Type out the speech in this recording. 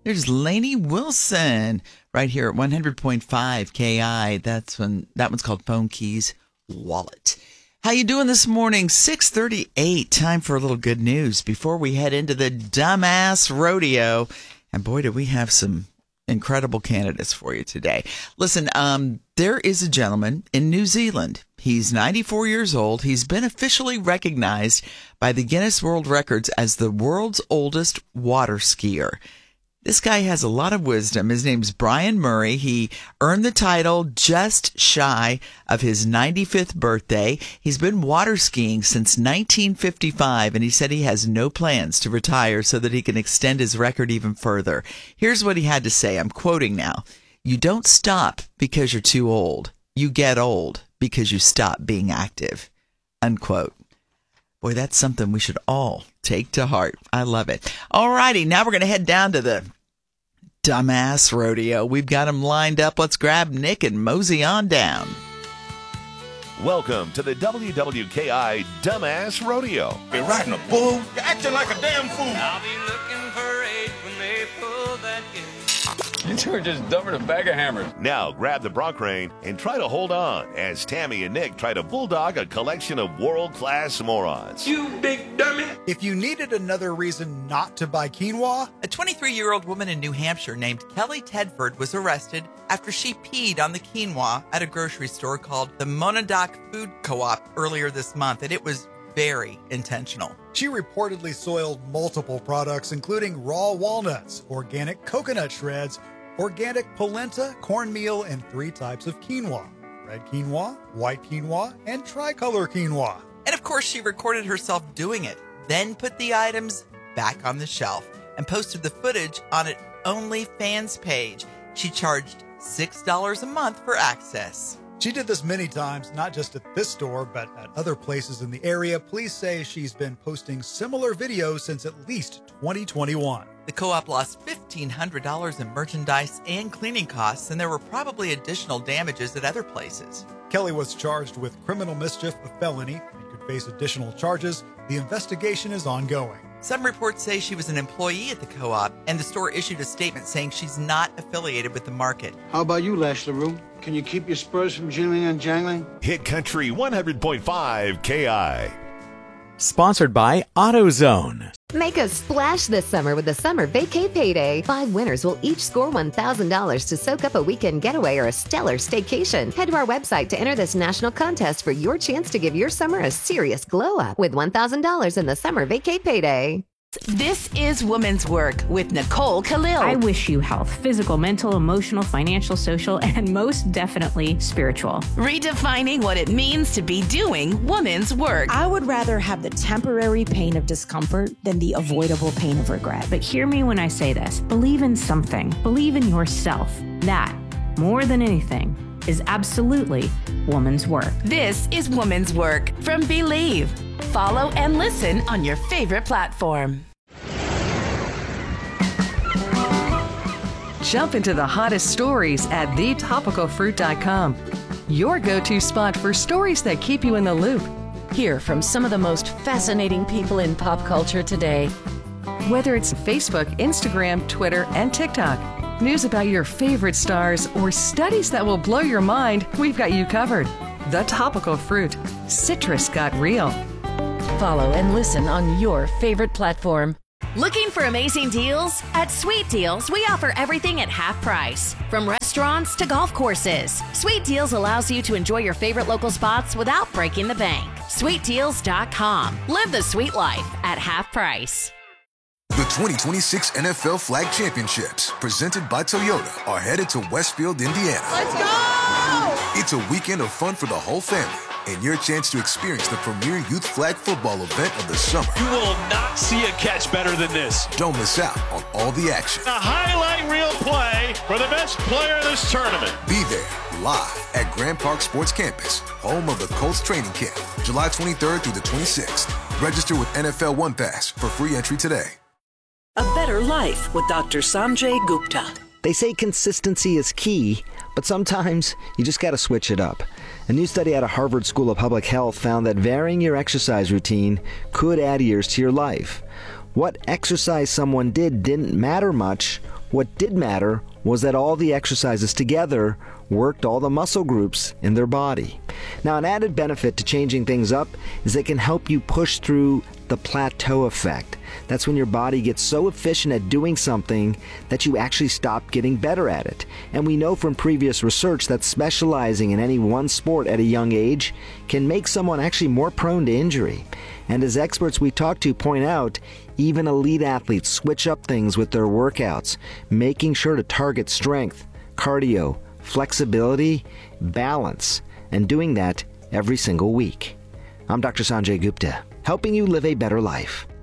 There's Lainey Wilson right here at 100.5 KI. That one's called Phone Keys Wallet. How you doing this morning? 6:38. Time for a little good news before we head into the dumbass rodeo. And boy, do we have some incredible candidates for you today. Listen, there is a gentleman in New Zealand. He's 94 years old. He's been officially recognized by the Guinness World Records as the world's oldest water skier. This guy has a lot of wisdom. His name's Brian Murray. He earned the title just shy of his 95th birthday. He's been water skiing since 1955, and he said he has no plans to retire so that he can extend his record even further. Here's what he had to say. I'm quoting now. "You don't stop because you're too old. You get old because you stop being active." Unquote. Boy, that's something we should all take to heart. I love it. All righty, now we're going to head down to the dumbass rodeo. We've got them lined up. Let's grab Nick and mosey on down. Welcome to the WWKI Dumbass Rodeo. You're riding a bull. You're acting like a damn fool. I'll be looking for eight when they pull that gate. You two are just dumber than a bag of hammers. Now grab the bronc rein and try to hold on as Tammy and Nick try to bulldog a collection of world-class morons. You big dummy. If you needed another reason not to buy quinoa, A 23-year-old woman in New Hampshire named Kelly Tedford was arrested after she peed on the quinoa at a grocery store called the Monadoc Food Co-op earlier this month, and it was very intentional. she reportedly soiled multiple products, including raw walnuts, organic coconut shreds, organic polenta, cornmeal, and 3 types of quinoa: red quinoa, white quinoa, and tricolor quinoa. And of course, she recorded herself doing it, then put the items back on the shelf and posted the footage on an OnlyFans page. She charged $6 a month for access. She did this many times, not just at this store, but at other places in the area. Police say she's been posting similar videos since at least 2021. The co-op lost $1,500 in merchandise and cleaning costs, and there were probably additional damages at other places. Kelly was charged with criminal mischief, a felony, and could face additional charges. The investigation is ongoing. Some reports say she was an employee at the co-op, and the store issued a statement saying she's not affiliated with the market. How about you, Lash LaRue? Can you keep your spurs from jingling and jangling? Hit Country 100.5 KI. Sponsored by AutoZone. Make a splash this summer with the Summer Vacay Payday. 5 winners will each score $1,000 to soak up a weekend getaway or a stellar staycation. Head to our website to enter this national contest for your chance to give your summer a serious glow up with $1,000 in the Summer Vacay Payday. This is Women's Work with Nicole Khalil. I wish you health, physical, mental, emotional, financial, social, and most definitely spiritual. Redefining what it means to be doing women's work. I would rather have the temporary pain of discomfort than the avoidable pain of regret. But hear me when I say this. Believe in something. Believe in yourself. That, more than anything, is absolutely woman's work. This is Women's Work from Believe. Follow and listen on your favorite platform. Jump into the hottest stories at thetopicalfruit.com. Your go-to spot for stories that keep you in the loop. Hear from some of the most fascinating people in pop culture today. Whether it's Facebook, Instagram, Twitter, and TikTok, news about your favorite stars, or studies that will blow your mind, we've got you covered. The Topical Fruit. Citrus got real. Follow and listen on your favorite platform. Looking for amazing deals? At Sweet Deals, we offer everything at half price. From restaurants to golf courses, Sweet Deals allows you to enjoy your favorite local spots without breaking the bank. SweetDeals.com. Live the sweet life at half price. The 2026 NFL Flag Championships, presented by Toyota, are headed to Westfield, Indiana. Let's go! It's a weekend of fun for the whole family, and your chance to experience the premier youth flag football event of the summer. You will not see a catch better than this. Don't miss out on all the action. A highlight reel play for the best player of this tournament. Be there live at Grand Park Sports Campus, home of the Colts training camp, July 23rd through the 26th. Register with NFL One Pass for free entry today. A better life with Dr. Sanjay Gupta. They say consistency is key, but sometimes you just got to switch it up. A new study out of Harvard School of Public Health found that varying your exercise routine could add years to your life. What exercise someone did didn't matter much What did matter was that all the exercises together worked all the muscle groups in their body. Now, an added benefit to changing things up is it can help you push through the plateau effect. That's when your body gets so efficient at doing something that you actually stop getting better at it. And we know from previous research that specializing in any one sport at a young age can make someone actually more prone to injury. And as experts we talk to point out, even elite athletes switch up things with their workouts, making sure to target strength, cardio, flexibility, balance, and doing that every single week. I'm Dr. Sanjay Gupta, helping you live a better life.